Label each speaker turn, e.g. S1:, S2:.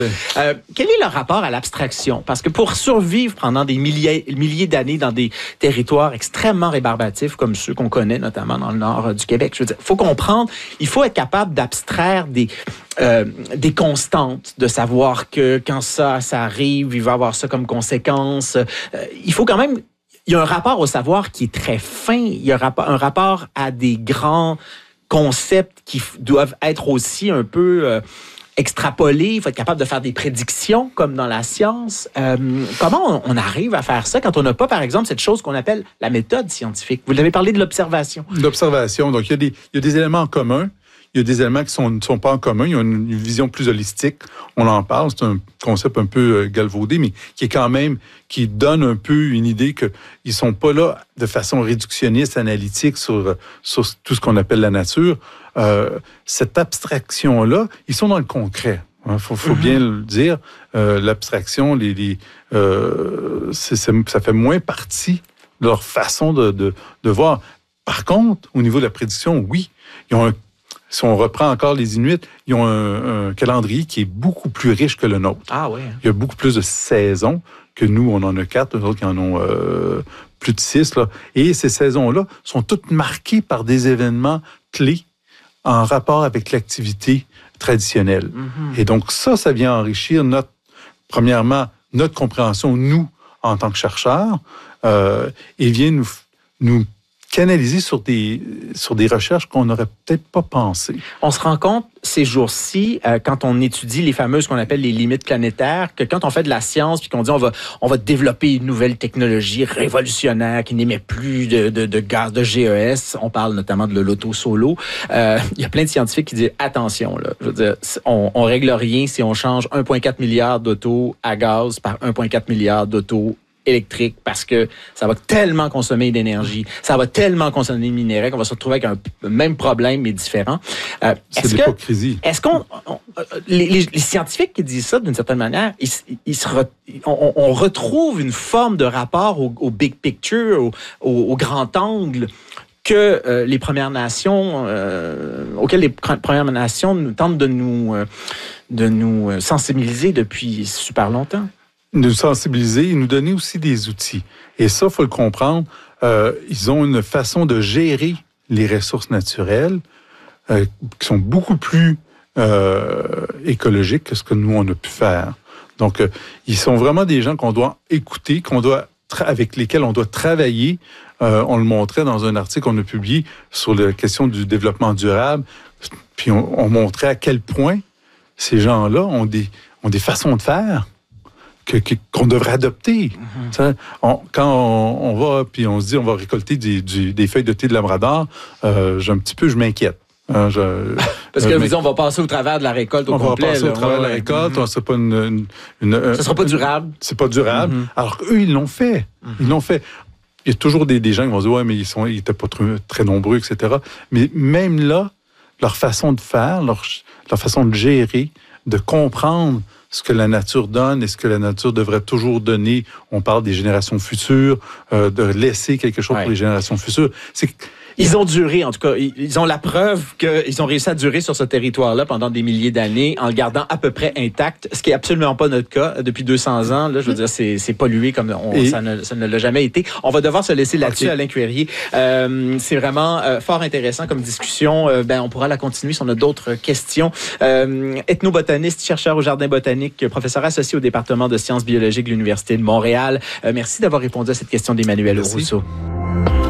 S1: Quel est le rapport à l'abstraction? Parce que pour survivre pendant des milliers d'années dans des territoires extrêmement rébarbatifs comme ceux qu'on connaît, notamment dans le nord du Québec, je veux dire, faut comprendre, il faut être capable d'abstraire des constantes, de savoir que quand ça arrive, il va avoir ça comme conséquence. Il faut quand même... Il y a un rapport au savoir qui est très fin. Il y a un rapport à des grands concepts qui doivent être aussi un peu extrapolés. Il faut être capable de faire des prédictions, comme dans la science. Comment on arrive à faire ça quand on n'a pas, par exemple, cette chose qu'on appelle la méthode scientifique? Vous l'avez parlé de l'observation.
S2: L'observation. Donc, il y a des éléments en commun. Il y a des éléments qui ne sont pas en commun. Il y a une vision plus holistique. On en parle. C'est un concept un peu galvaudé, mais qui donne un peu une idée qu'ils ne sont pas là de façon réductionniste, analytique sur tout ce qu'on appelle la nature. Cette abstraction-là, ils sont dans le concret. Il faut bien le dire. L'abstraction, ça fait moins partie de leur façon de voir. Par contre, au niveau de la prédiction, oui, ils ont si on reprend encore les Inuits, ils ont un calendrier qui est beaucoup plus riche que le nôtre.
S1: Ah oui.
S2: Il y a beaucoup plus de saisons que nous, on en a 4, eux autres qui en ont plus de 6. Là. Et ces saisons-là sont toutes marquées par des événements clés en rapport avec l'activité traditionnelle. Mm-hmm. Et donc ça vient enrichir premièrement, notre compréhension, nous, en tant que chercheurs, et vient nous canaliser sur des recherches qu'on n'aurait peut-être pas pensées.
S1: On se rend compte ces jours-ci, quand on étudie les fameuses qu'on appelle les limites planétaires, que quand on fait de la science puis qu'on dit on va développer une nouvelle technologie révolutionnaire qui n'émet plus de gaz de GES, on parle notamment de l'auto solo, il y a plein de scientifiques qui disent attention, là, je veux dire, on règle rien si on change 1,4 milliard d'autos à gaz par 1,4 milliard d'autos électrique, parce que ça va tellement consommer d'énergie, ça va tellement consommer de minerais qu'on va se retrouver avec un même problème, mais différent.
S2: C'est l'hypocrisie.
S1: Les scientifiques qui disent ça, d'une certaine manière, on retrouve une forme de rapport au big picture, au grand angle, que les Premières Nations, auxquelles les Premières Nations tentent de nous sensibiliser depuis super longtemps.
S2: Nous sensibiliser et nous donner aussi des outils. Et ça, il faut le comprendre, ils ont une façon de gérer les ressources naturelles qui sont beaucoup plus écologiques que ce que nous, on a pu faire. Donc, ils sont vraiment des gens qu'on doit écouter, avec lesquels on doit travailler. On le montrait dans un article qu'on a publié sur la question du développement durable. Puis, on montrait à quel point ces gens-là ont des façons de faire qu'on devrait adopter. Mm-hmm. Quand on va, puis on se dit, on va récolter des feuilles de thé de Labrador, je m'inquiète.
S1: Parce que on va passer au travers de la récolte au complet.
S2: On va passer au travers de la récolte.
S1: Mm-hmm.
S2: C'est pas
S1: ça sera pas durable.
S2: C'est pas durable. Mm-hmm. Alors qu'eux, ils l'ont fait. Mm-hmm. Ils l'ont fait. Il y a toujours des gens qui vont dire, ouais, mais ils étaient pas très nombreux, etc. Mais même là, leur façon de faire, leur façon de gérer, de comprendre ce que la nature donne et ce que la nature devrait toujours donner. On parle des générations futures, de laisser quelque chose pour les générations futures.
S1: Ils ont duré, en tout cas. Ils ont la preuve qu'ils ont réussi à durer sur ce territoire-là pendant des milliers d'années en le gardant à peu près intact, ce qui est absolument pas notre cas. Depuis 200 ans, là, je veux dire, c'est pollué comme ça ne l'a jamais été. On va devoir se laisser là-dessus, Alain Cuerrier. C'est vraiment fort intéressant comme discussion. On pourra la continuer si on a d'autres questions. Ethnobotaniste, chercheur au Jardin botanique, professeur associé au département de sciences biologiques de l'Université de Montréal. Merci d'avoir répondu à cette question d'Emmanuel Rousseau.